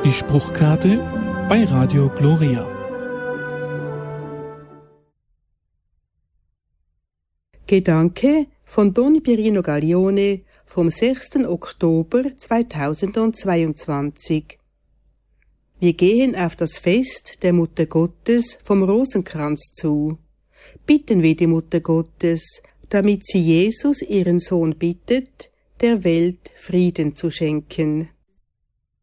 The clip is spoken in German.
Die Spruchkarte bei Radio Gloria. Gedanke von Don Pierino Gaglione vom 6. Oktober 2022. Wir gehen auf das Fest der Mutter Gottes vom Rosenkranz zu. Bitten wir die Mutter Gottes, damit sie Jesus, ihren Sohn, bittet, der Welt Frieden zu schenken.